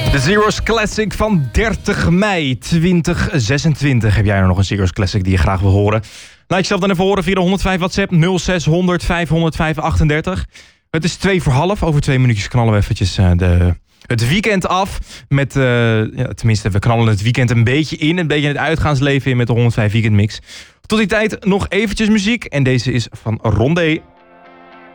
De Zero's Classic van 30 mei 2026. Heb jij er nog een Zero's Classic die je graag wil horen? Laat jezelf dan even horen via de 105 WhatsApp 0600 500 538. Het is 2:45. Over 2 minuutjes knallen we eventjes het weekend af. Met, tenminste, we knallen het weekend een beetje in. Een beetje het uitgaansleven in met de 105 Weekend Mix. Tot die tijd nog eventjes muziek. En deze is van Rondé.